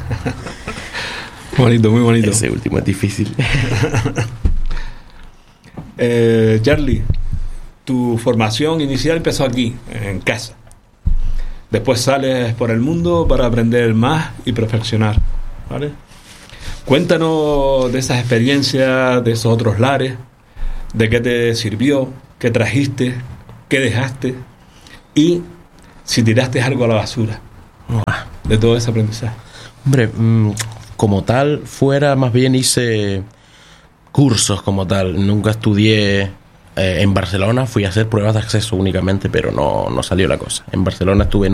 Bonito, muy bonito. Ese último es difícil. Charlie, tu formación inicial empezó aquí, en casa. Después sales por el mundo para aprender más y perfeccionar, ¿vale? Cuéntanos de esas experiencias, de esos otros lares, de qué te sirvió, qué trajiste, qué dejaste y si tiraste algo a la basura de todo ese aprendizaje. Hombre, como tal, fuera más bien hice cursos como tal. Nunca estudié en Barcelona. Fui a hacer pruebas de acceso únicamente, pero no salió la cosa. En Barcelona estuve en